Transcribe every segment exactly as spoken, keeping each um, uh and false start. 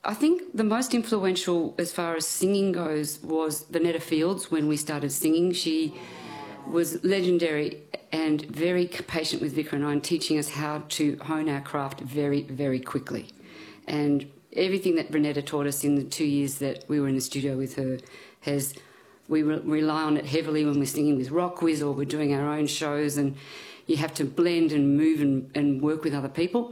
I think the most influential as far as singing goes was Vanetta Fields when we started singing. She was legendary and very patient with Vicar and I, and teaching us how to hone our craft very, very quickly. And everything that Vanetta taught us in the two years that we were in the studio with her has, we re rely on it heavily when we're singing with Rock Wiz or we're doing our own shows, and you have to blend and move and, and work with other people.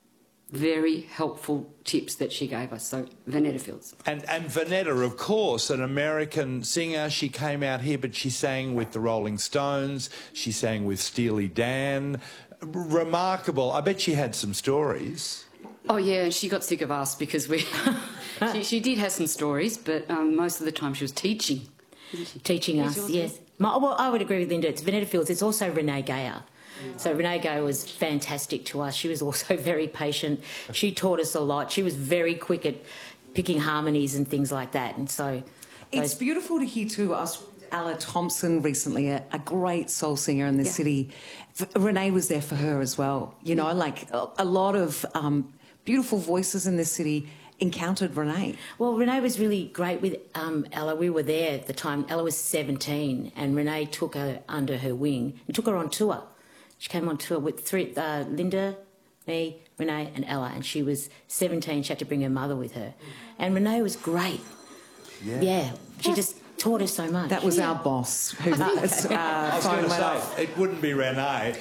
Very helpful tips that she gave us. So Vanetta Fields. And, and Vanetta, of course, an American singer. She came out here, but she sang with the Rolling Stones. She sang with Steely Dan. Remarkable. I bet she had some stories. Oh, yeah, and she got sick of us because we... she, she did have some stories, but um, most of the time she was teaching. Teaching us, yes. My, well, I would agree with Linda. It's Vanetta Fields. It's also Renee Gayer. So Renee Gayer was fantastic to us. She was also very patient. She taught us a lot. She was very quick at picking harmonies and things like that. And so it's beautiful to hear too. Us, Ella Thompson recently, a, a great soul singer in the yeah. city. Renee was there for her as well. You know, like a, a lot of um, beautiful voices in the city encountered Renee. Well, Renee was really great with um, Ella. We were there at the time. Ella was seventeen, and Renee took her under her wing and took her on tour. She came on tour with three, uh, Linda, me, Renee and Ella, and she was seventeen. She had to bring her mother with her. And Renee was great. Yeah. Yeah. She just taught us so much. That was yeah. our boss. Who uh, I was going to say, off. It wouldn't be Renee.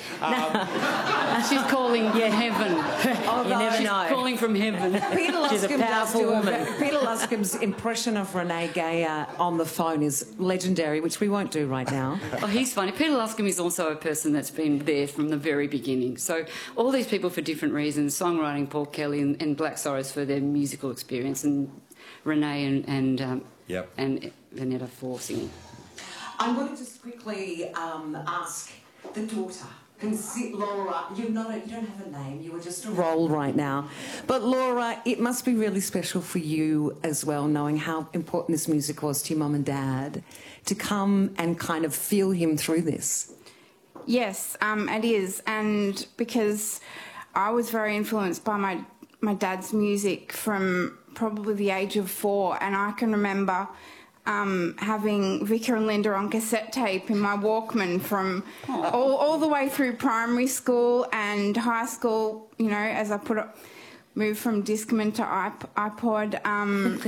Um, she's calling yeah. heaven. Oh, you never she's know. calling from heaven. Peter Luscombe she's a powerful woman. A, Peter Luscombe's impression of Renee Gayer on the phone is legendary, which we won't do right now. Oh, he's funny. Peter Luscombe is also a person that's been there from the very beginning. So all these people for different reasons, songwriting, Paul Kelly and, and Black Sorrows for their musical experience, and Renee and, and, um, yep. and Vanetta for singing. I'm going to just quickly um, ask the daughter, Laura. You're not a, you don't have a name. You were just a role right now. But Laura, it must be really special for you as well, knowing how important this music was to your mum and dad, to come and kind of feel him through this. Yes, um, it is, and because I was very influenced by my my dad's music from probably the age of four, and I can remember um, having Vicar and Linda on cassette tape in my Walkman from all, all the way through primary school and high school, you know, as I put it, moved from Discman to iP iPod. Um,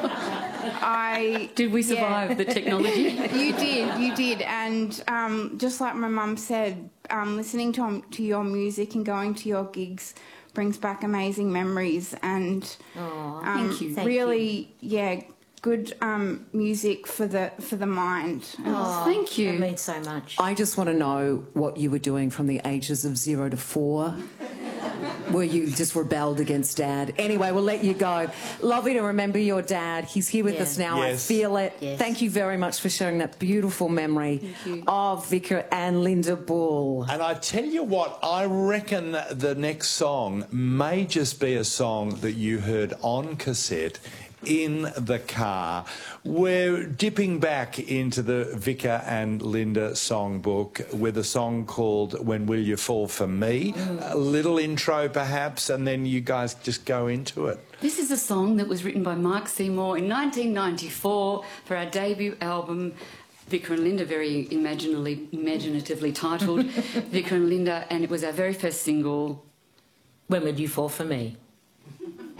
I Did we survive yeah. the technology? You did, you did. And um, just like my mum said, um, listening to, um, to your music and going to your gigs brings back amazing memories, and oh, um, thank you. Thank really, you. yeah, good um, music for the for the mind. Oh, thank you. That means so much. I just want to know what you were doing from the ages of zero to four. Were you just rebelled against Dad? Anyway, we'll let you go. Lovely to remember your dad. He's here with yeah. us now. Yes. I feel it. Yes. Thank you very much for sharing that beautiful memory of Vicar and Linda Bull. And I tell you what, I reckon the next song may just be a song that you heard on cassette in the car. We're dipping back into the Vicar and Linda songbook with a song called When Will You Fall For Me? Mm. A little intro perhaps, and then you guys just go into it. This is a song that was written by Mark Seymour in nineteen ninety-four for our debut album, Vicar and Linda, very imaginatively, imaginatively titled Vicar and Linda, and it was our very first single. When Will You Fall For Me?